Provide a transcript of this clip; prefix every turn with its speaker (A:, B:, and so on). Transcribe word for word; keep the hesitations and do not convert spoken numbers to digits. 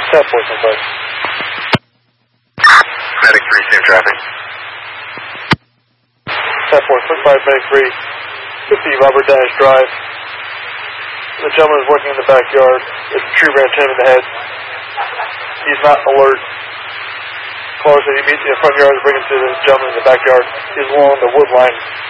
A: ten four, ten five.
B: Medic three, same traffic.
A: ten four, ten five, Medic three, fifty Robert Dennis Drive. The gentleman is working in the backyard. If the tree ran him in the head, he's not alert. Caller said he meets in the front yard, bring him to the gentleman in the backyard. He's along the wood line